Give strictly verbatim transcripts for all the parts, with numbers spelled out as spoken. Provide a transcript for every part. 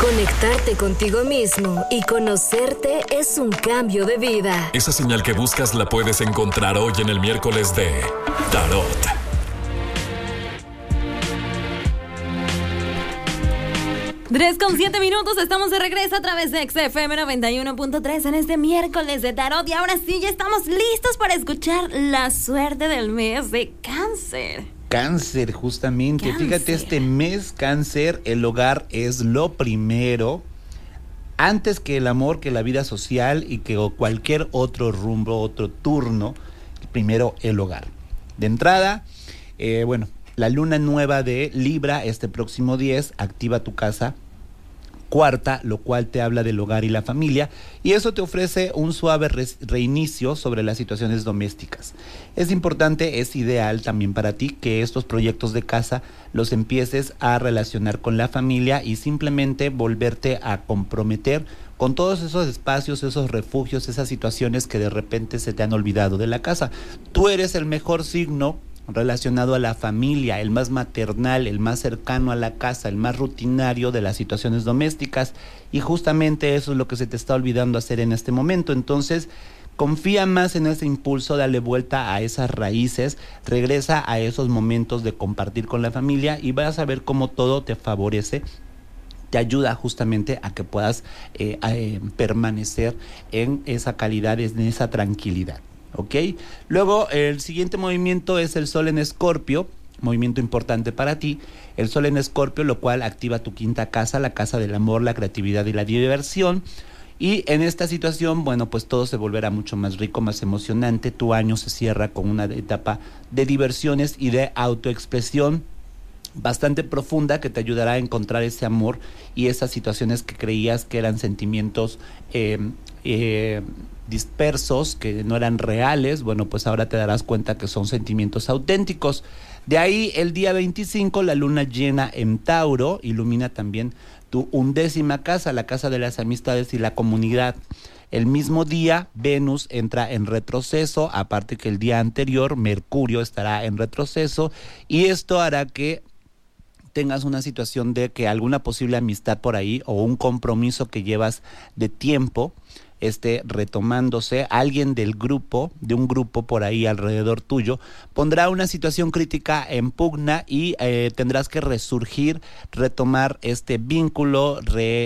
Conectarte contigo mismo y conocerte es un cambio de vida. Esa señal que buscas la puedes encontrar hoy en el miércoles de Tarot. Tres con siete minutos, estamos de regreso a través de X F M noventa y uno punto tres en este miércoles de Tarot. Y ahora sí, ya estamos listos para escuchar la suerte del mes de Cáncer. Cáncer, justamente. Cáncer. Fíjate, este mes Cáncer, el hogar es lo primero, antes que el amor, que la vida social y que cualquier otro rumbo, otro turno. Primero el hogar. De entrada, eh, bueno, la luna nueva de Libra este próximo diez activa tu casa cuarta, lo cual te habla del hogar y la familia, y eso te ofrece un suave re- reinicio sobre las situaciones domésticas. Es importante, es ideal también para ti que estos proyectos de casa los empieces a relacionar con la familia y simplemente volverte a comprometer con todos esos espacios, esos refugios, esas situaciones que de repente se te han olvidado de la casa. Tú eres el mejor signo relacionado a la familia, el más maternal, el más cercano a la casa, el más rutinario de las situaciones domésticas, y justamente eso es lo que se te está olvidando hacer en este momento. Entonces, confía más en ese impulso, dale vuelta a esas raíces, regresa a esos momentos de compartir con la familia y vas a ver cómo todo te favorece, te ayuda justamente a que puedas eh, eh, permanecer en esa calidad, en esa tranquilidad. ¿Ok? Luego, el siguiente movimiento es el Sol en Escorpio, movimiento importante para ti. El Sol en Escorpio, lo cual activa tu quinta casa, la casa del amor, la creatividad y la diversión. Y en esta situación, bueno, pues todo se volverá mucho más rico, más emocionante. Tu año se cierra con una etapa de diversiones y de autoexpresión bastante profunda que te ayudará a encontrar ese amor y esas situaciones que creías que eran sentimientos eh, eh, dispersos, que no eran reales. Bueno, pues ahora te darás cuenta que son sentimientos auténticos. De ahí, el día veinticinco, la luna llena en Tauro ilumina también tu undécima casa, la casa de las amistades y la comunidad. El mismo día, Venus entra en retroceso, aparte que el día anterior, Mercurio estará en retroceso, y esto hará que tengas una situación de que alguna posible amistad por ahí o un compromiso que llevas de tiempo esté retomándose. Alguien del grupo, de un grupo por ahí alrededor tuyo, pondrá una situación crítica en pugna y eh, tendrás que resurgir, retomar este vínculo,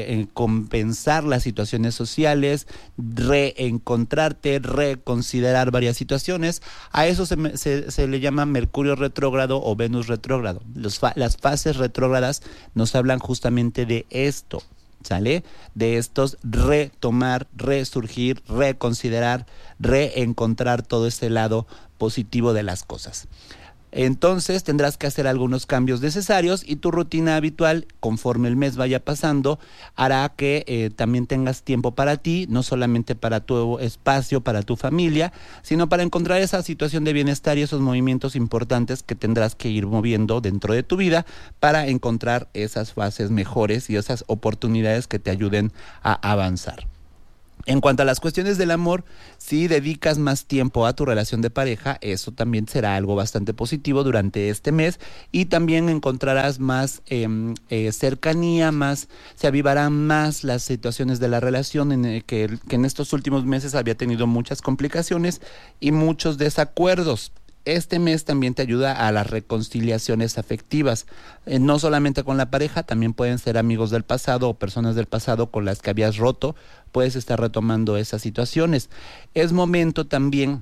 recompensar las situaciones sociales, reencontrarte, reconsiderar varias situaciones. A eso se, se, se le llama Mercurio retrógrado o Venus retrógrado. Los fa- las fases retrógradas nos hablan justamente de esto. ¿Sale? De estos retomar, resurgir, reconsiderar, reencontrar todo ese lado positivo de las cosas. Entonces tendrás que hacer algunos cambios necesarios y tu rutina habitual, conforme el mes vaya pasando, hará que eh, también tengas tiempo para ti, no solamente para tu espacio, para tu familia, sino para encontrar esa situación de bienestar y esos movimientos importantes que tendrás que ir moviendo dentro de tu vida para encontrar esas fases mejores y esas oportunidades que te ayuden a avanzar. En cuanto a las cuestiones del amor, si dedicas más tiempo a tu relación de pareja, eso también será algo bastante positivo durante este mes y también encontrarás más eh, eh, cercanía, más se avivarán más las situaciones de la relación en el que, que en estos últimos meses había tenido muchas complicaciones y muchos desacuerdos. Este mes también te ayuda a las reconciliaciones afectivas, eh, no solamente con la pareja, también pueden ser amigos del pasado o personas del pasado con las que habías roto, puedes estar retomando esas situaciones. Es momento también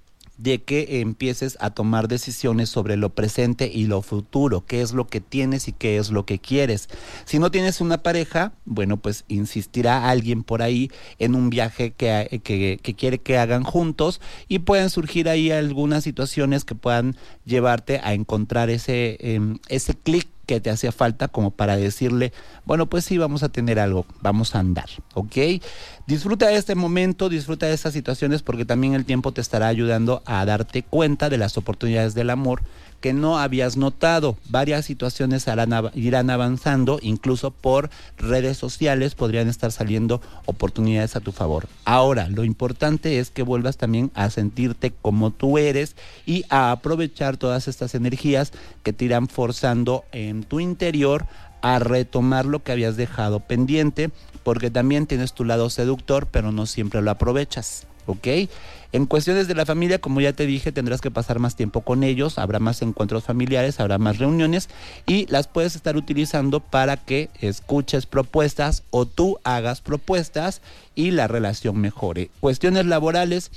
de que empieces a tomar decisiones sobre lo presente y lo futuro, qué es lo que tienes y qué es lo que quieres. Si no tienes una pareja, bueno, pues insistirá alguien por ahí en un viaje que, que, que quiere que hagan juntos y pueden surgir ahí algunas situaciones que puedan llevarte a encontrar ese, eh, ese clic que te hacía falta como para decirle, bueno, pues sí, vamos a tener algo, vamos a andar, ¿ok? Disfruta de este momento, disfruta de estas situaciones porque también el tiempo te estará ayudando a darte cuenta de las oportunidades del amor que no habías notado. Varias situaciones harán, irán avanzando, incluso por redes sociales podrían estar saliendo oportunidades a tu favor. Ahora, lo importante es que vuelvas también a sentirte como tú eres y a aprovechar todas estas energías que te irán forzando en tu interior a retomar lo que habías dejado pendiente, porque también tienes tu lado seductor, pero no siempre lo aprovechas, ¿ok? En cuestiones de la familia, como ya te dije, tendrás que pasar más tiempo con ellos, habrá más encuentros familiares, habrá más reuniones y las puedes estar utilizando para que escuches propuestas o tú hagas propuestas y la relación mejore. Cuestiones laborales,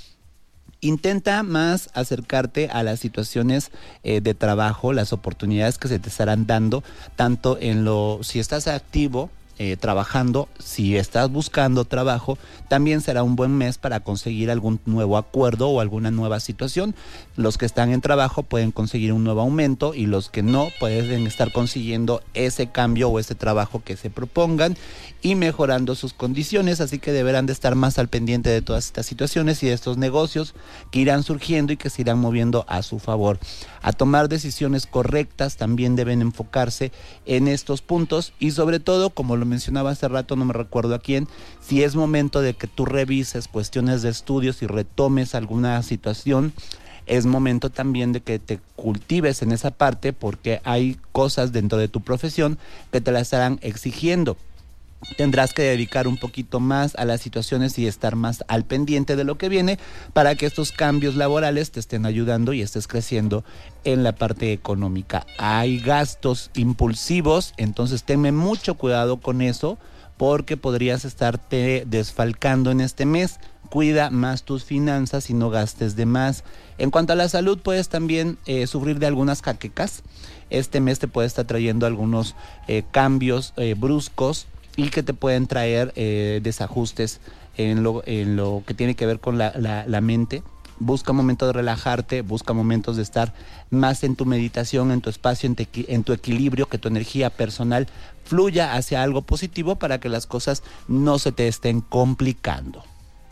intenta más acercarte a las situaciones eh, de trabajo, las oportunidades que se te estarán dando, tanto en lo, si estás activo, Eh, trabajando, si estás buscando trabajo, también será un buen mes para conseguir algún nuevo acuerdo o alguna nueva situación. Los que están en trabajo pueden conseguir un nuevo aumento y los que no pueden estar consiguiendo ese cambio o ese trabajo que se propongan y mejorando sus condiciones, así que deberán de estar más al pendiente de todas estas situaciones y de estos negocios que irán surgiendo y que se irán moviendo a su favor. A tomar decisiones correctas también deben enfocarse en estos puntos y sobre todo, como lo mencionaba hace rato, no me recuerdo a quién, si es momento de que tú revises cuestiones de estudios y retomes alguna situación, es momento también de que te cultives en esa parte porque hay cosas dentro de tu profesión que te la estarán exigiendo. Tendrás que dedicar un poquito más a las situaciones y estar más al pendiente de lo que viene para que estos cambios laborales te estén ayudando y estés creciendo en la parte económica. Hay gastos impulsivos, entonces tenme mucho cuidado con eso porque podrías estarte desfalcando en este mes. Cuida más tus finanzas y no gastes de más. En cuanto a la salud, puedes también eh, sufrir de algunas jaquecas. Este mes te puede estar trayendo algunos eh, cambios eh, bruscos y que te pueden traer eh, desajustes en lo, en lo que tiene que ver con la, la, la mente. Busca momentos de relajarte, busca momentos de estar más en tu meditación, en tu espacio, en, te, en tu equilibrio, que tu energía personal fluya hacia algo positivo para que las cosas no se te estén complicando.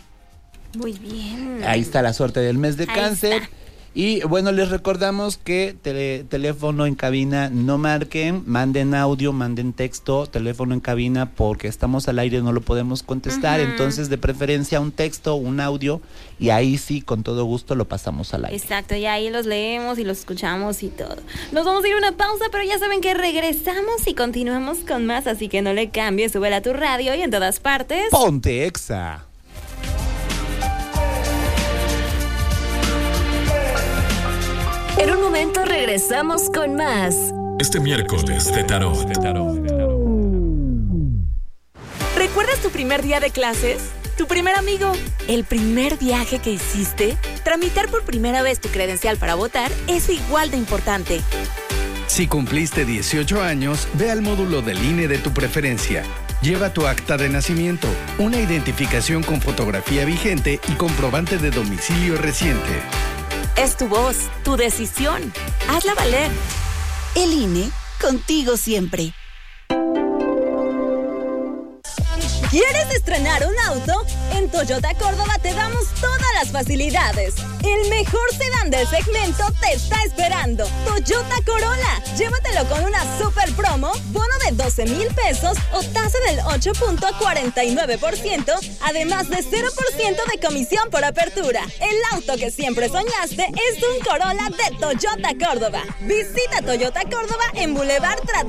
Muy bien. Ahí está la suerte del mes de Ahí Cáncer. está. Y bueno, les recordamos que tele, teléfono en cabina no marquen, manden audio, manden texto, teléfono en cabina porque estamos al aire, no lo podemos contestar, uh-huh. Entonces de preferencia un texto, un audio y ahí sí, con todo gusto lo pasamos al aire. Exacto, y ahí los leemos y los escuchamos y todo. Nos vamos a ir a una pausa, pero ya saben que regresamos y continuamos con más, así que no le cambies, súbela a tu radio y en todas partes. Ponte Exa. En un momento regresamos con más. Este miércoles de tarot. ¿Recuerdas tu primer día de clases? ¿Tu primer amigo? ¿El primer viaje que hiciste? Tramitar por primera vez tu credencial para votar es igual de importante. Si cumpliste dieciocho años, ve al módulo del I N E de tu preferencia. Lleva tu acta de nacimiento, una identificación con fotografía vigente y comprobante de domicilio reciente. Es tu voz, tu decisión. Hazla valer. El I N E, contigo siempre. ¿Quieres estrenar un auto? En Toyota Córdoba te damos todas las facilidades. El mejor sedán del segmento te está esperando. Toyota Corolla. Llévatelo con una super promo, bono de doce mil pesos o tasa del ocho punto cuarenta y nueve por ciento, además de cero por ciento de comisión por apertura. El auto que siempre soñaste es un Corolla de Toyota Córdoba. Visita Toyota Córdoba en Boulevard Tratado